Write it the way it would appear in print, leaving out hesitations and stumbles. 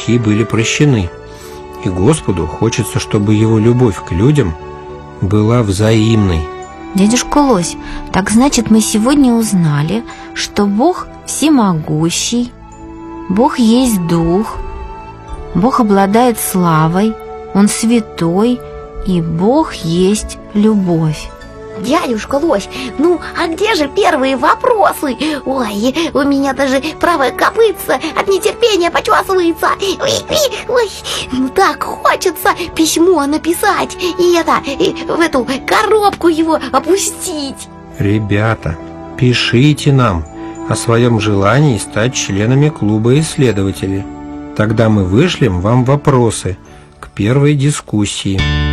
грехи были прощены. И Господу хочется, чтобы его любовь к людям была взаимной. Дядюшка Лось, так значит, мы сегодня узнали, что Бог всемогущий, Бог есть Дух, Бог обладает славой, Он святой, и Бог есть любовь. Дядюшка Лось, ну а где же первые вопросы? Ой, у меня даже правая копытце от нетерпения почесывается. Ой, ну так хочется письмо написать и в эту коробку его опустить. Ребята, пишите нам о своем желании стать членами клуба исследователей. Тогда мы вышлем вам вопросы к первой дискуссии.